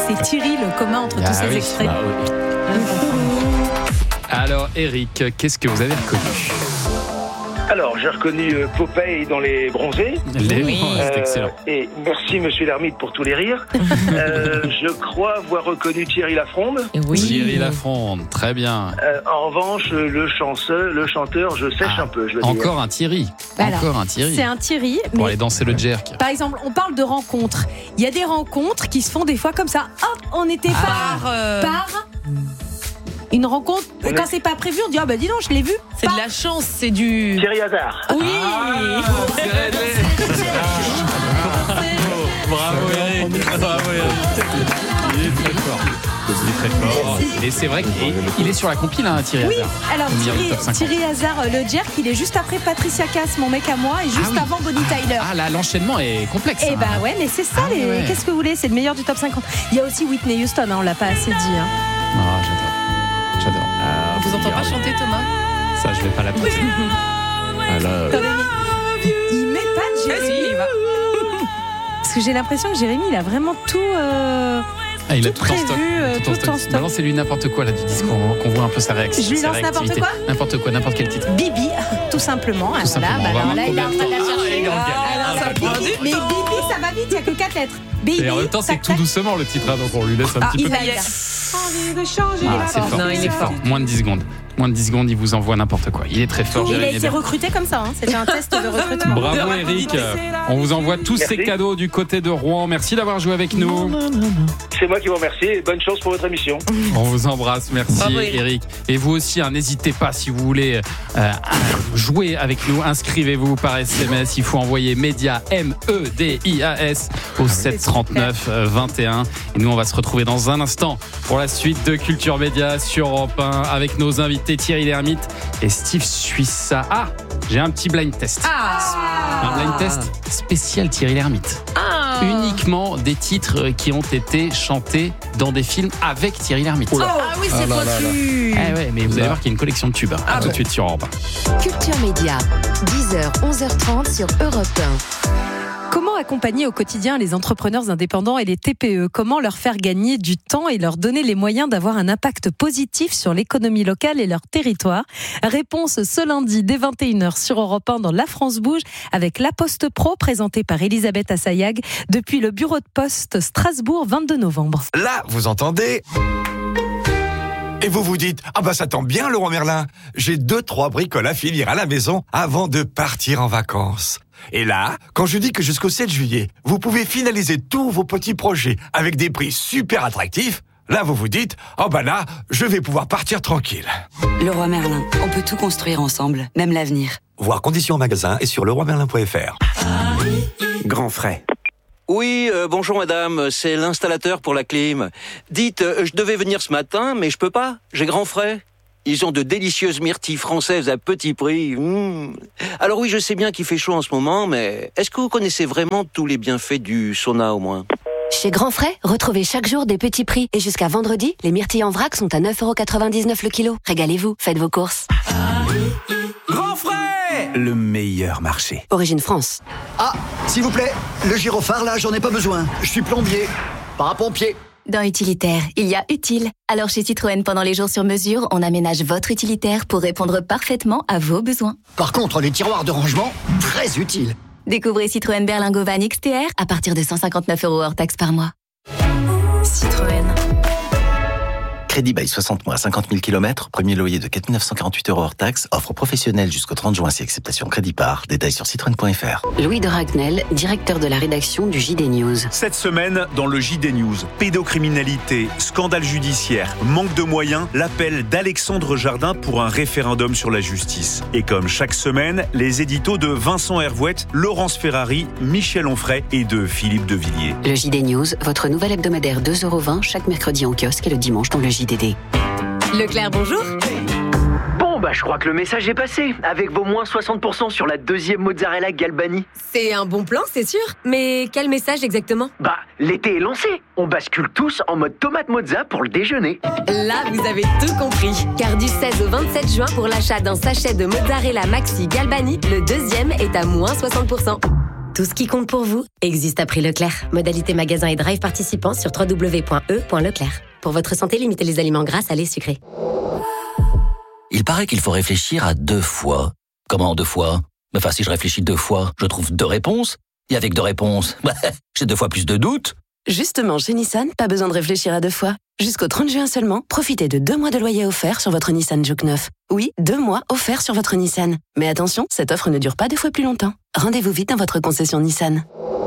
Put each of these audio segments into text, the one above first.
c'est Thierry le commun entre tous ces extraits. Alors Eric, qu'est-ce que vous avez reconnu? Alors, j'ai reconnu Popeye dans Les Bronzés. C'est excellent. Et merci, monsieur l'ermite, pour tous les rires. Je crois avoir reconnu Thierry Lafronde. Thierry Lafronde, très bien. En revanche, le chanteur, je sèche un peu. Je veux encore dire. Un Thierry. Voilà. Encore un Thierry. C'est un Thierry. Pour Mais aller danser le jerk. par exemple, on parle de rencontres. Il y a des rencontres qui se font des fois comme ça. Hop, on était par une rencontre. Quand c'est pas prévu, on dit ah bah dis donc, je l'ai vu. C'est de la chance, c'est du... Thierry Hazard. Oui. Bravo Eric. Il est très fort. Et c'est vrai qu'il est sur la compile, hein, Thierry Oui, Hazard. alors Top 50. Thierry Hazard, le jerk, il est juste après Patricia Cass, mon mec à moi, et juste avant Bonnie Tyler. Ah là, l'enchaînement est complexe. Et bah ouais, mais c'est ça, qu'est-ce que vous voulez, c'est le meilleur du top 50. Il y a aussi Whitney Houston, on l'a pas assez dit. Hein. Ah, j'adore. On vous entend pas chanter, Thomas? Ça, je vais pas la poser. Attendez, mais il met pas de Jérémy. Si, il va. Parce que j'ai l'impression que Jérémy, il a vraiment tout... il a tout prévu, tout en stock. Balancez-lui n'importe quoi là du disque, qu'on voit un peu sa réaction. Je lui lance n'importe quoi? N'importe quoi, n'importe quel titre. Bibi, tout simplement. Tout simplement. Voilà, On va là, il est en train de la chercher. Mais Bibi, ça va vite, il n'y a que 4 lettres. Bibi, Et en même temps, c'est tout doucement le titre, hein, donc on lui laisse un petit peu. C'est fort. Non, il est fort. Moins de 10 secondes. Moins de 10 secondes, il vous envoie n'importe quoi. Il est très fort. Il a Jérémy été Hébert. recruté comme ça, hein. C'était un test de recrutement. Bravo Eric. On vous envoie tous ces cadeaux du côté de Rouen. Merci d'avoir joué avec nous. C'est moi qui vous remercie et bonne chance pour votre émission. On vous embrasse, merci Bravo, Eric. Et vous aussi, hein, n'hésitez pas si vous voulez jouer avec nous, inscrivez-vous par SMS. Il faut envoyer MEDIAS, MEDIAS au 739 21. Et nous, on va se retrouver dans un instant pour la suite de Culture Média sur Europe 1 avec nos invités Thierry Lhermitte et Steve Suissa. Ah, j'ai un petit blind test. Un blind test spécial Thierry Lhermitte. Uniquement des titres qui ont été chantés dans des films avec Thierry Lhermitte. Ah oui, c'est pointu. Ouais, mais vous allez voir qu'il y a une collection de tubes. Tout de suite sur Europe 1. Culture Média, 10h, 11h30 sur Europe 1. Comment accompagner au quotidien les entrepreneurs indépendants et les TPE? Comment leur faire gagner du temps et leur donner les moyens d'avoir un impact positif sur l'économie locale et leur territoire? Réponse ce lundi dès 21h sur Europe 1 dans La France Bouge avec La Poste Pro présentée par Elisabeth Assayag depuis le bureau de poste Strasbourg 22 novembre. Là, vous entendez ? Et vous vous dites, ah bah ça tombe bien Leroy Merlin, j'ai 2-3 bricoles à finir à la maison avant de partir en vacances. Et là, quand je dis que jusqu'au 7 juillet, vous pouvez finaliser tous vos petits projets avec des prix super attractifs, là vous vous dites, oh bah là, je vais pouvoir partir tranquille. Leroy Merlin, on peut tout construire ensemble, même l'avenir. Voir conditions en magasin et sur leroymerlin.fr. Grand frais. Oui, bonjour madame, c'est l'installateur pour la clim. Dites, je devais venir ce matin, mais je peux pas, j'ai grand frais. Ils ont de délicieuses myrtilles françaises à petit prix. Alors oui, je sais bien qu'il fait chaud en ce moment, mais est-ce que vous connaissez vraiment tous les bienfaits du sauna au moins ? Chez Grand Frais, retrouvez chaque jour des petits prix. Et jusqu'à vendredi, les myrtilles en vrac sont à 9,99€ le kilo. Régalez-vous, faites vos courses. Grand frais ! Le meilleur marché. Origine France. Ah, s'il vous plaît, le gyrophare là, j'en ai pas besoin. Je suis plombier, pas un pompier. Dans Utilitaire, il y a utile. Alors chez Citroën, pendant les jours sur mesure, on aménage votre utilitaire pour répondre parfaitement à vos besoins. Par contre, les tiroirs de rangement, très utiles. Découvrez Citroën Berlingo Van XTR à partir de 159€ hors taxe par mois. Citroën. Crédit bail 60 mois, 50 000 km, premier loyer de 4 948€ hors taxe, offre professionnelle jusqu'au 30 juin si acceptation crédit par. Détails sur citroën.fr. Louis de Ragnel, directeur de la rédaction du JD News. Cette semaine, dans le JD News, pédocriminalité, scandale judiciaire, manque de moyens, l'appel d'Alexandre Jardin pour un référendum sur la justice. Et comme chaque semaine, les éditos de Vincent Hervouette, Laurence Ferrari, Michel Onfray et de Philippe Devilliers. Le JD News, votre nouvel hebdomadaire 2,20€ chaque mercredi en kiosque et le dimanche dans le JDD. Leclerc, bonjour. Bon, je crois que le message est passé, avec vos moins 60% sur la deuxième mozzarella Galbani. C'est un bon plan, c'est sûr. Mais quel message exactement? L'été est lancé. On bascule tous en mode tomate mozza pour le déjeuner. Là, vous avez tout compris. Car du 16 au 27 juin, pour l'achat d'un sachet de mozzarella maxi Galbani, le deuxième est à moins 60%. Tout ce qui compte pour vous existe à prix Leclerc. Modalité magasin et drive participants sur www.e.leclerc. Pour votre santé, limitez les aliments gras, salés, sucrés. Il paraît qu'il faut réfléchir à 2 fois. Comment 2 fois ? Enfin, si je réfléchis 2 fois, je trouve 2 réponses. Et avec 2 réponses, j'ai 2 fois plus de doutes. Justement, chez Nissan, pas besoin de réfléchir à 2 fois. Jusqu'au 30 juin seulement, profitez de 2 mois de loyer offert sur votre Nissan Juke 9. Oui, 2 mois offerts sur votre Nissan. Mais attention, cette offre ne dure pas 2 fois plus longtemps. Rendez-vous vite dans votre concession Nissan.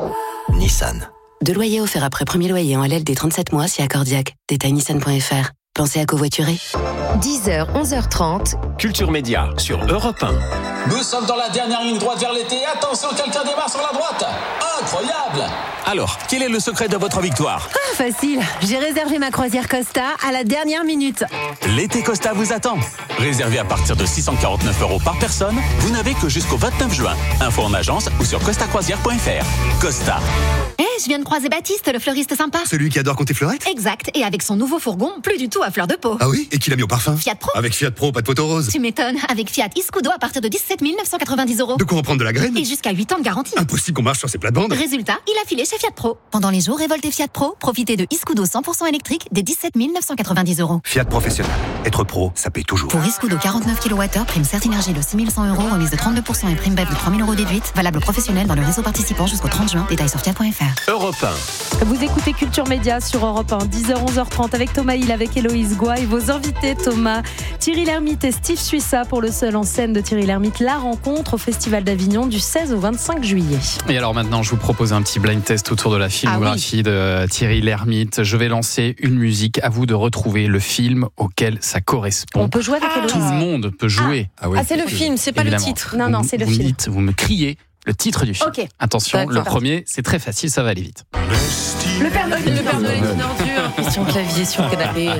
Nissan. 2 loyers offerts après premier loyer en LLD 37 mois si accordiaque. Détail nissan.fr. Pensez à covoiturer. 10h, 11h30. Culture Média sur Europe 1. Nous sommes dans la dernière ligne droite vers l'été. Attention, quelqu'un démarre sur la droite. Incroyable! Alors, quel est le secret de votre victoire ? Facile, j'ai réservé ma croisière Costa à la dernière minute. L'été Costa vous attend. Réservé à partir de 649 € par personne, vous n'avez que jusqu'au 29 juin. Info en agence ou sur costacroisière.fr. Costa. Je viens de croiser Baptiste, le fleuriste sympa. Celui qui adore compter fleurette ? Exact, et avec son nouveau fourgon, plus du tout à fleur de peau. Ah oui ? Et qui l'a mis au parfum ? Fiat Pro. Avec Fiat Pro, pas de poteau rose. Tu m'étonnes, avec Fiat Iscudo à partir de 17 990 €. De quoi en prendre de la graine ? Et jusqu'à 8 ans de garantie. Impossible qu'on marche sur ces plates-bandes. Résultat, il a filé chez Fiat Pro. Pendant les jours révoltés Fiat Pro, profitez de Iscudo 100% électrique des 17 990 €. Fiat Professionnel. Être pro, ça paye toujours. Pour Iscudo 49 kWh, prime Certinergie de 6 100 €, remise de 32% et prime BEF de 3 000 € déduite. Valable professionnel dans le réseau participant jusqu'au 30 juin. Détails sur fiat.fr. Europe 1. Vous écoutez Culture Média sur Europe 1, 10h, 11h30 avec Thomas Hill, avec Héloïse Goua et vos invités Thomas, Thierry Lhermitte et Steve Suissa pour le seul en scène de Thierry Lhermitte, La Rencontre au Festival d'Avignon du 16 au 25 juillet. Et alors maintenant, je vous propose un petit blind test autour de la filmographie de Thierry Lhermitte. Je vais lancer une musique, à vous de retrouver le film auquel ça correspond. On peut jouer avec Héloïse. Tout le monde peut jouer. C'est le film, c'est pas Évidemment. le titre. Non, c'est le film. Vous me criez le titre du film. Ok. Attention, D'accord. le premier, c'est très facile, ça va aller vite. Le Père Noël est une ordure. Christian Clavier sur le canapé.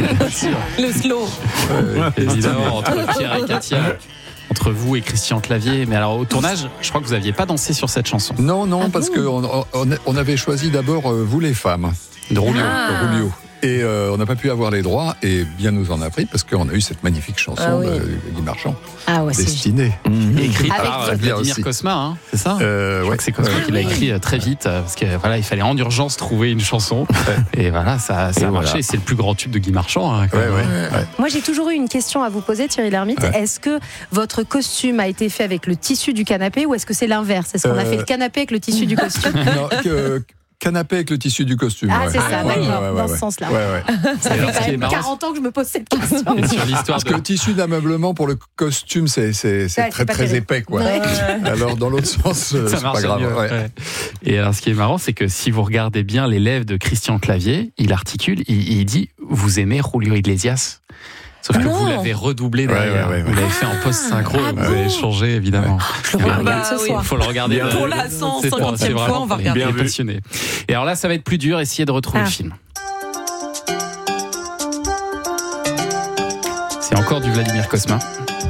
Le slow. Évidemment, entre Pierre et Katia. Entre vous et Christian Clavier. Mais alors, au tournage, je crois que vous n'aviez pas dansé sur cette chanson. Non, parce qu'on avait choisi d'abord Vous les femmes, de Rulio. Et on n'a pas pu avoir les droits, et bien nous en a pris, parce qu'on a eu cette magnifique chanson de Guy Marchand, Destinée. Écrite par Vladimir aussi. Cosma, c'est ça Je crois que c'est Cosma qui l'a écrit très vite, parce qu'il il fallait en urgence trouver une chanson. Et voilà, ça a marché. C'est le plus grand tube de Guy Marchand. Moi, j'ai toujours eu une question à vous poser, Thierry Lhermitte. Est-ce que votre costume a été fait avec le tissu du canapé, ou est-ce que c'est l'inverse ? Est-ce qu'on a fait le canapé avec le tissu du costume ? Non, canapé avec le tissu du costume. Ah, c'est ça, d'accord, dans ce sens-là. Ça fait quand même 40 ans que je me pose cette question. Parce que le tissu d'ameublement pour le costume, c'est très épais, quoi. Alors, dans l'autre sens, c'est pas grave. Et alors, ce qui est marrant, c'est que si vous regardez bien les lèvres de Christian Clavier, il articule, il dit « Vous aimez Julio Iglesias ?» Sauf que vous l'avez redoublé derrière. Vous l'avez fait en post-synchro, vous avez changé, évidemment. Je le regarde ce soir. Il faut le regarder. Pour la 150e fois, on va regarder. Bien passionné. Et alors là, ça va être plus dur, essayez de retrouver le film. C'est encore du Vladimir Cosma.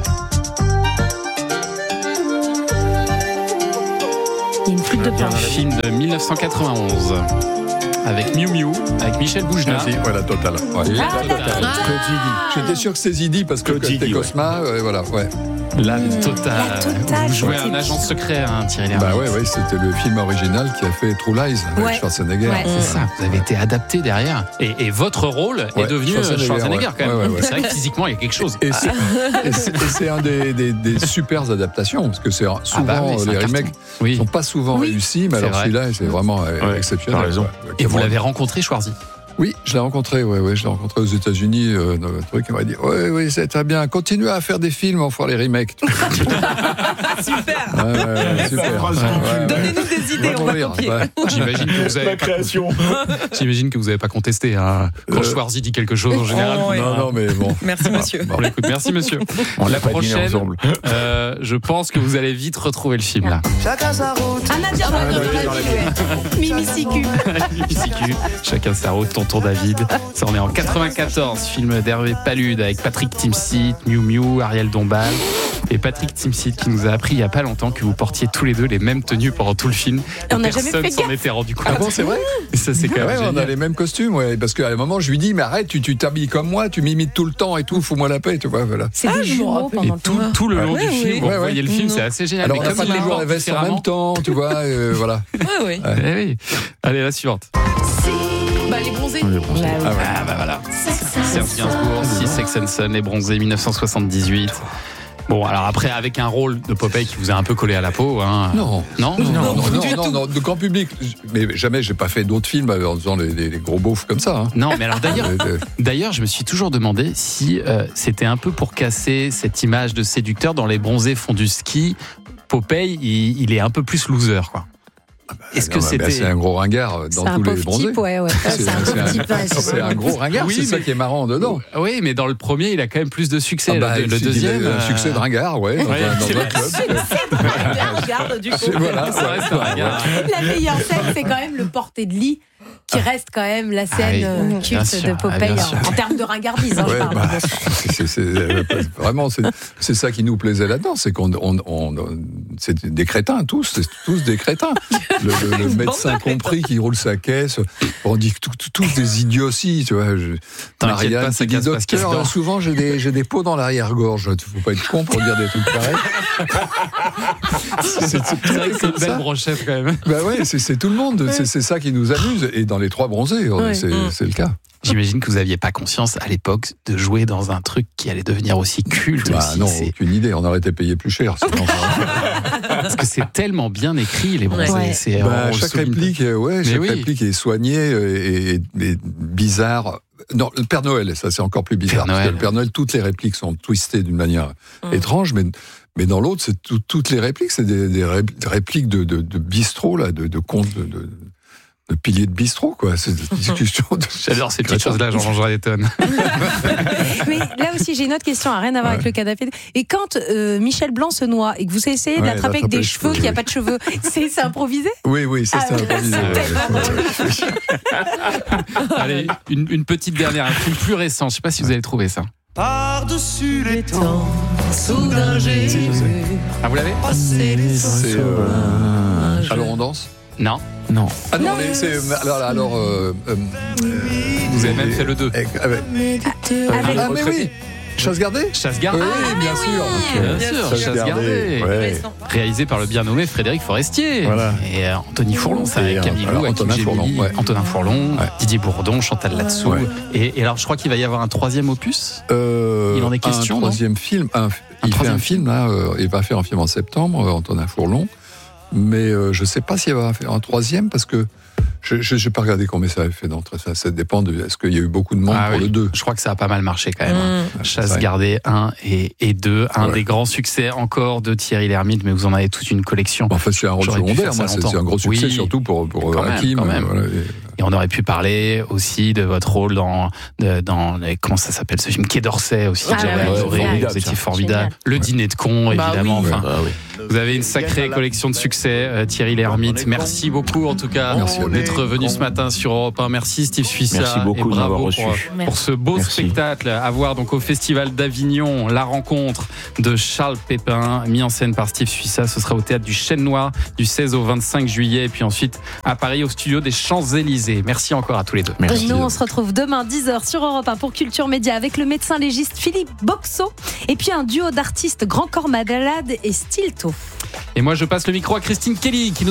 Il y a une flûte de Un film de 1991. Avec Miu Miu, avec Michel Boujna. Voilà, total. J'étais sûr que c'est Zidi parce que c'était Cosma, voilà, La totale. Vous jouez un agent secret, Thierry Lhermitte. Oui, c'était le film original qui a fait True Lies avec Schwarzenegger. C'est ça, vous avez été adapté derrière. Et votre rôle est devenu Schwarzenegger quand même. C'est vrai que physiquement, il y a quelque chose. Et c'est un des super adaptations, parce que c'est souvent les remakes ne sont pas souvent réussis, mais alors celui-là, c'est vraiment exceptionnel. Et vous l'avez rencontré, Schwarzy ? Oui, je l'ai rencontré, je l'ai rencontré aux États-Unis, dans le truc, il m'a dit oui, c'est très bien, continuez à faire des films, on fera les remakes. Super. Donnez-nous des idées, on va copier. J'imagine que vous avez J'imagine que vous n'avez pas contesté quand Schwarzy dit quelque chose en général. Non, mais bon. Merci monsieur. Merci monsieur. La prochaine, je pense que vous allez vite retrouver le film là. Chacun sa route. Nadia dans la vie. Mimi Sicu. Chacun sa route. Tonton David. Ça, on est en 94, film d'Hervé Palude avec Patrick Timsit, Miu Miu, Ariel Dombal. Et Patrick Timsit qui nous a appris il y a pas longtemps que vous portiez tous les deux les mêmes tenues pendant tout le film. On n'a jamais fait Personne s'en gaffe. était rendu compte. Ah bon, c'est vrai? Et ça, c'est quand même Ouais, on a génial. les mêmes costumes, ouais. Parce qu'à un moment, je lui dis, mais arrête, tu t'habilles comme moi, tu m'imites tout le temps et tout, fous-moi la paix, tu vois, voilà. C'est des jumeaux pendant le tournage. Tout le long du film, vous Ouais, voyez le film, ouais. c'est assez génial. Alors, Mais on n'a comme pas il toujours porte la veste en différemment- même temps, tu vois, voilà. Oui. Eh oui. Allez, la suivante. Bah, les bronzés. Ah bah voilà. Serge Gainsbourg, si Sex and Son, Les Bronzés, 1978. Bon, alors après, avec un rôle de Popeye qui vous a un peu collé à la peau. Hein. Non. Non, Non, de grand public. Mais jamais, j'ai pas fait d'autres films en faisant les gros beaufs comme ça. Hein. Non, mais alors d'ailleurs, je me suis toujours demandé si c'était un peu pour casser cette image de séducteur dans Les Bronzés font du ski. Popeye, il est un peu plus loser, quoi. Est-ce que c'était... C'est un gros ringard dans tous les bronzés. Type, ouais. C'est un gros ringard, Oui, c'est ça mais- qui est marrant dedans. Oui, mais dans le premier, il a quand même plus de succès. Le deuxième... Il a un succès de ringard, ouais, dans un club. Regarde, du coup. Voilà, ça reste un ringard. La meilleure scène, c'est quand même le porté de lit, qui reste quand même la scène bien culte sûr, de Popeye bien sûr. en termes de ringardise. Hein, je Ouais, parle. bah, vraiment, c'est ça qui nous plaisait là-dedans, c'est qu'on c'est des crétins, tous des crétins. Le médecin compris qui roule sa caisse, on dit que tous des idioties, tu vois. T'inquiète pas, ça qui dit, casse pas ce qu'il y a docteur, dedans. souvent j'ai des peaux dans l'arrière-gorge. Faut pas être con pour dire des trucs pareils. C'est vrai que c'est une belle ça. brochette quand même. Bah ouais, c'est tout le monde, c'est ça qui nous amuse. Et dans Les Trois Bronzés, c'est le cas. J'imagine que vous n'aviez pas conscience à l'époque de jouer dans un truc qui allait devenir aussi culte. Bah aussi. non, aucune idée, on aurait été payé plus cher. Sinon, Parce que c'est tellement bien écrit, Les Bronzés. Ouais. C'est, Bah, on le chaque souligne. réplique, Mais chaque oui. réplique est soignée et bizarre. Non, le Père Noël, ça c'est encore plus bizarre. Parce que le Père Noël, toutes les répliques sont twistées d'une manière étrange, mais dans l'autre, c'est toutes les répliques, c'est des répliques de bistrot, là, de contes, de piliers de bistrot, quoi. C'est des discussions. J'adore ces petites choses-là, j'en mangerai des tonnes. Mais là aussi, j'ai une autre question, rien à voir avec le canapé. Et quand Michel Blanc se noie et que vous essayez de Ouais, l'attraper avec des d'attraper les cheveux, cheveux, qu'il n'y a oui. pas de cheveux, c'est improvisé? Oui, ça c'est improvisé. Allez, une petite dernière, un film plus récent. Je ne sais pas si vous allez trouver ça. Par-dessus les temps, soudain j'ai Ah, vous l'avez passé les C'est Alors on danse? Non. Non. Ah non, mais c'est alors vous avez même fait le 2. Ah mais oui. Chasse gardée? Chasse gardée. Oui, bien sûr. Bien sûr, Chasse gardée. Ouais. Réalisé par le bien nommé Frédéric Forestier. Voilà. Et Anthony Fourlon, ça avec Et Camille Lou, Hakim Antonin Fourlon, Gemili, ouais. Antonin Fourlon, Didier Bourdon, Chantal Latsou. Ouais. Et alors, je crois qu'il va y avoir un troisième opus. Il en est question, un non troisième film. Il fait un film, là, il va faire un film en septembre, Antonin Fourlon. Mais je ne sais pas s'il va faire un troisième, parce que je n'ai pas regardé combien ça avait fait d'entrée. Ça dépend de. Est-ce qu'il y a eu beaucoup de monde pour le 2? Je crois que ça a pas mal marché quand même. Chasse gardée 1 et 2. Un des grands succès encore de Thierry Lhermitte, mais vous en avez toute une collection. En fait, c'est un rôle J'aurais pu secondaire. faire ça Moi, c'est longtemps. un gros succès, Oui. surtout pour Hakim. Quand même. Voilà. Et on aurait pu parler aussi de votre rôle dans comment ça s'appelle ce film, Quai d'Orsay aussi, que j'avais adoré. Vous étiez formidable. Le dîner de con, évidemment. oui. Enfin, Bah oui. vous avez une sacrée collection de succès, Thierry Lhermitte. Merci beaucoup en tout cas d'être venu ce matin sur Europe 1. Merci Steve Suissa. Merci beaucoup et de bravo m'avoir reçu. pour ce beau spectacle à voir donc au Festival d'Avignon, la rencontre de Charles Pépin, mis en scène par Steve Suissa. Ce sera au Théâtre du Chêne Noir du 16 au 25 juillet et puis ensuite à Paris au studio des Champs-Élysées. Merci encore à tous les deux. Nous, on se retrouve demain 10h sur Europe 1 pour Culture Média avec le médecin légiste Philippe Boxo et puis un duo d'artistes Grand Corps Malade et Stilto. Et moi je passe le micro à Christine Kelly qui nous